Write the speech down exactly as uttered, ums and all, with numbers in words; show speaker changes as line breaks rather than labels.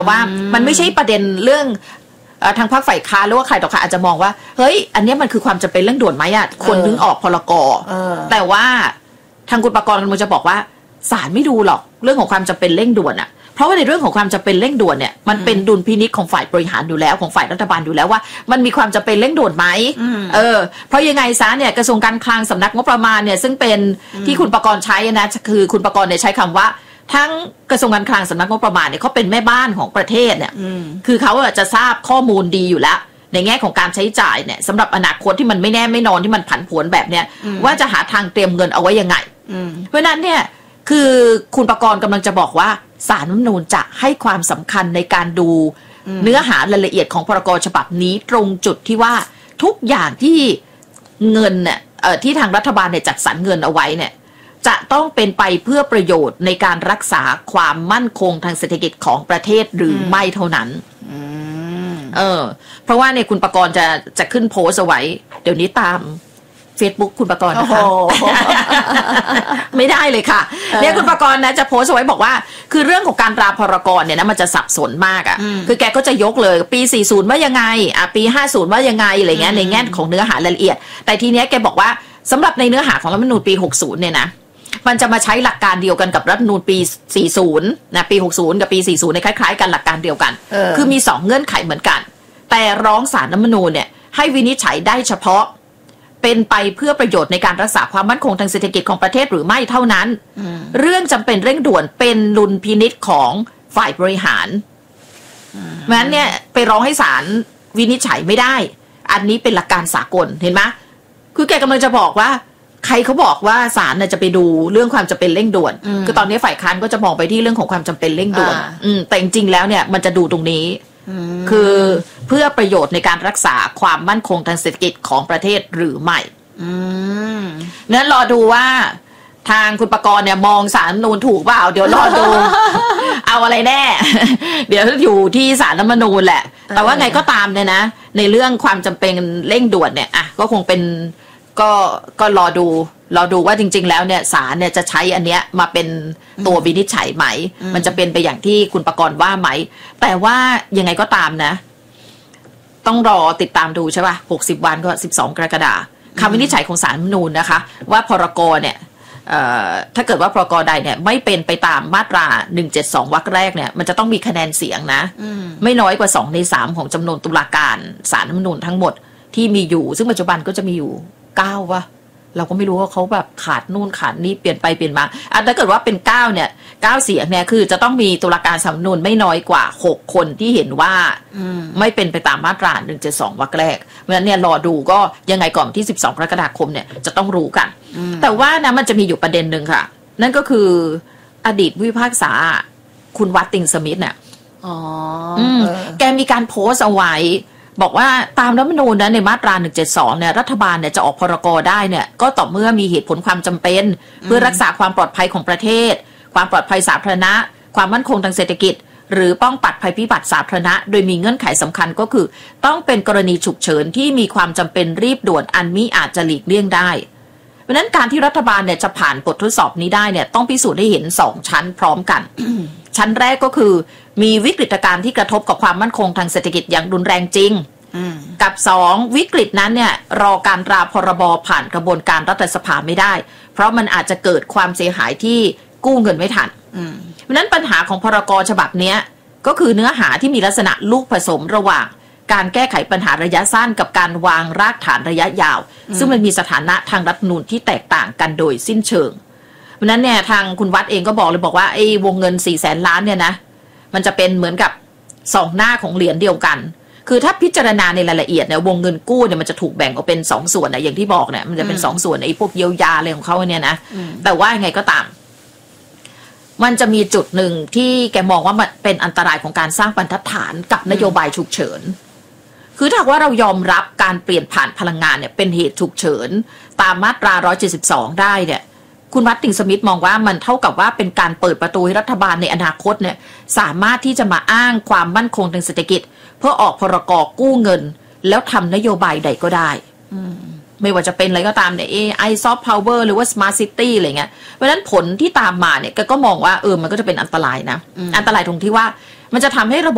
ว่ามันไม่ใช่ประเด็นเรื่องทางพรรคฝ่ายค้านหรือว่าใครต่อใครอาจจะมองว่าเฮ้ยอันนี้มันคือความจำเป็นเร่งด่วนไหมอ่ะคนถึงออกพรก.แต่ว่าทางคุณประกรณ์มันจะบอกว่าศาลไม่ดูหรอกเรื่องของความจำเป็นเร่งด่วนอ่ะเพราะว่าในเรื่องของความจำเป็นเร่งด่วนเนี่ยมันเป็นดุลพินิจของฝ่ายบริหารอยู่แล้วของฝ่ายรัฐบาลอยู่แล้วว่ามันมีความจำเป็นเร่งด่วนไหมเออเพราะยังไงซะเนี่ยกระทรวงการคลังสำนักงบประมาณเนี่ยซึ่งเป็นที่คุณประกรณ์ใช้นะคือคุณประกรณ์เนี่ยใช้คำว่าทั้งกระทรวงการคลังสำนักงบประมาณเนี่ยเขาเป็นแม่บ้านของประเทศเนี่ยคือเขาจะทราบข้อมูลดีอยู่แล้วในแง่ของการใช้จ่ายเนี่ยสำหรับอนาคตที่มันไม่แน่ไม่นอนที่มันผันผวนแบบเนี้ยว่าจะหาทางเตรียมเงินเอาไว้ยังไงเพราะนั้นเนี่ยคือคุณประกรณ์กำลังจะบอกว่าศาลรัฐธรรมนูญจะให้ความสำคัญในการดูเนื้อหารายละเอียดของพรกฉบับนี้ตรงจุดที่ว่าทุกอย่างที่เงินเนี่ยที่ทางรัฐบาลเนี่ยจัดสรรเงินเอาไว้เนี่ยจะต้องเป็นไปเพื่อประโยชน์ในการรักษาความมั่นคงทางเศรษฐกิจของประเทศหรือไม่เท่านั้นเออเพราะว่าเนี่ยคุณประกรณ์จะจะขึ้นโพสเอาไว้เดี๋ยวนี้ตาม Facebook คุณประกรณ์นะคะ ไม่ได้เลยค่ะเนี่ยคุณประกรณ์นะจะโพสเอาไว้บอกว่าคือเรื่องของการราพรกเนี่ยนะมันจะสับสนมากอ่ะคือแกก็จะยกเลยปีสี่สิบว่ายังไงอ่ะปีห้าสิบว่ายังไงอะไรเงี้ยในแง่ของเนื้อหารายละเอียดแต่ทีเนี้ยแกบอกว่าสำหรับในเนื้อหาของรัฐธรรมนูญปีหกสิบเนี่ยนะมันจะมาใช้หลักการเดียวกันกับรัฐธรรมนูญปีสี่สิบนะปีหกสิบกับปีสี่สิบในคล้ายๆกันหลักการเดียวกันคือมีสองเงื่อนไขเหมือนกันแต่ร้องศาลรัฐธรรมนูญเนี่ยให้วินิจฉัยได้เฉพาะเป็นไปเพื่อประโยชน์ในการรักษาความมั่นคงทางเศรษฐกิจของประเทศหรือไม่เท่านั้นเรื่องจำเป็นเร่งด่วนเป็นดุลพินิจของฝ่ายบริหารเพราะฉะนั้นเนี่ยไปร้องให้ศาลวินิจฉัยไม่ได้อันนี้เป็นหลักการสากลเห็นไหมคือแกกำลังจะบอกว่าใครเขาบอกว่าศาลจะไปดูเรื่องความจำเป็นเร่งด่วนคือตอนนี้ฝ่ายค้านก็จะมองไปที่เรื่องของความจำเป็นเร่งด่วนแต่จริงๆแล้วเนี่ยมันจะดูตรงนี้คือเพื่อประโยชน์ในการรักษาความมั่นคงทางเศรษฐกิจของประเทศหรือไม่นั้นรอดูว่าทางคุณประกรณ์เนี่ยมองศาลรัฐธรรมนูญถูกเปล่าเดี๋ยวรอดู เอาอะไรแน่ เดี๋ยวอยู่ที่ศาลรัฐธรรมนูญแหละแต่ว่าไงก็ตามเนี่ยนะในเรื่องความจำเป็นเร่งด่วนเนี่ยอ่ะก็คงเป็นก็ก็รอดูรอดูว่าจริงๆแล้วเนี่ยศาลเนี่ยจะใช้อันเนี้ยมาเป็นตัววินิจฉัยไหมมันจะเป็นไปอย่างที่คุณประกรณ์ว่าไหมแต่ว่ายังไงก็ตามนะต้องรอติดตามดูใช่ป่ะหกสิบวันก็สิบสองกรกฎาคมคำวินิจฉัยของศาลรัฐธรรมนูญนะคะว่าพรกเนี่ยถ้าเกิดว่าพรกใดเนี่ยไม่เป็นไปตามมาตราหนึ่งเจ็ดสองวรรคแรกเนี่ยมันจะต้องมีคะแนนเสียงนะไม่น้อยกว่าสองในสามของจำนวนตุลาการศาลรัฐธรรมนูญทั้งหมดที่มีอยู่ซึ่งปัจจุบันก็จะมีอยู่เก้าวะเราก็ไม่รู้ว่าเขาแบบขาดนู่นขาดนี่เปลี่ยนไปเปลี่ยนมาอ่ะถ้าเกิดว่าเป็นเก้าเนี่ยเก้าเสียงเนี่ยคือจะต้องมีตุลาการศาลรัฐธรรมนูญไม่น้อยกว่าหกคนที่เห็นว่าไม่เป็นไปตามมาตราหนึ่งเจ็ดสองวรรคแรกเพราะฉะนั้นเนี่ยรอดูก็ยังไงก่อนที่สิบสองกรกฎาคมเนี่ยจะต้องรู้กันแต่ว่านะมันจะมีอยู่ประเด็นหนึ่งค่ะนั่นก็คืออดีตผู้พิพากษาคุณวัตติงสมิธเนี่ยอ๋อแกมีการโพสต์เอาไว้บอกว่าตามรัฐธรรมนูญนะในมาตราหนึ่งเจ็ดสองเนี่ยรัฐบาลเนี่ยจะออกพรกได้เนี่ยก็ต่อเมื่อมีเหตุผลความจำเป็นเพื่อรักษาความปลอดภัยของประเทศความปลอดภัยสาธารณะความมั่นคงทางเศรษฐกิจหรือป้องปัดภัยพิบัติสาธารณะโดยมีเงื่อนไขสำคัญก็คือต้องเป็นกรณีฉุกเฉินที่มีความจำเป็นรีบด่วนอันมิอาจจะหลีกเลี่ยงได้เพราะนั้นการที่รัฐบาลเนี่ยจะผ่านบททดสอบนี้ได้เนี่ยต้องพิสูจน์ให้เห็นสองชั้นพร้อมกัน ชั้นแรกก็คือมีวิกฤตการณ์ที่กระทบกับความมั่นคงทางเศรษฐกิจอย่างรุนแรงจริงกับสองวิกฤตนั้นเนี่ยรอการราพรบผ่านกระบวนการรัฐสภาไม่ได้เพราะมันอาจจะเกิดความเสียหายที่กู้เงินไม่ทันเพราะนั้นปัญหาของพรกฉบับนี้ก็คือเนื้อหาที่มีลักษณะลูกผสมระหว่างการแก้ไขปัญหาระยะสั้นกับการวางรากฐานระยะยาวซึ่งมันมีสถานะทางรัฐธรรมนูญที่แตกต่างกันโดยสิ้นเชิงเพราะนั้นเนี่ยทางคุณวัดเองก็บอกเลยบอกว่าไอ้วงเงินสี่แสนล้านเนี่ยนะมันจะเป็นเหมือนกับสองหน้าของเหรียญเดียวกันคือถ้าพิจารณาในรายละเอียดเนี่ยวงเงินกู้เนี่ยมันจะถูกแบ่งออกเป็นสองส่วนนะอย่างที่บอกเนี่ยมันจะเป็นสองส่วนไอ้พวกเยียวยาอะไรของเขาเนี่ยนะแต่ว่าไงก็ตามมันจะมีจุดหนึ่งที่แกมองว่ามันเป็นอันตรายของการสร้างบรรทัดฐานกับนโยบายฉุกเฉินคือถ้าว่าเรายอมรับการเปลี่ยนผ่านพลังงานเนี่ยเป็นเหตุฉุกเฉินตามมาตราหนึ่งร้อยเจ็ดสิบสองได้เนี่ยคุณวัตติงสมิธมองว่ามันเท่ากับว่าเป็นการเปิดประตูให้รัฐบาลในอนาคตเนี่ยสามารถที่จะมาอ้างความมั่นคงทางเศรษฐกิจเพื่อออกพรกกู้เงินแล้วทำนโยบายใดก็ได้ไม่ว่าจะเป็นอะไรก็ตามเนี่ย เอ ไอ Soft Power หรือว่า Smart City อะไรเงี้ยเพราะฉะนั้นผลที่ตามมาเนี่ยก็มองว่าเออมันก็จะเป็นอันตรายนะอันตรายตรงที่ว่ามันจะทำให้ระบบ